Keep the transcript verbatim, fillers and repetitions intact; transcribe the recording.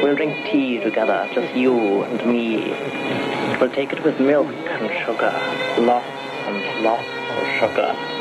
We'll drink tea together, just you and me. We'll take it with milk and sugar, lots and lots of sugar.